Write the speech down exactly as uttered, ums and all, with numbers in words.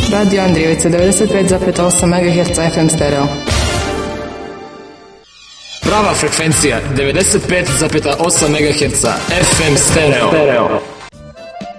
Radio Andrijevica devedeset pet zarez osam megaherca F M stereo. Prava frekvencija devedeset pet zarez osam megaherca F M stereo.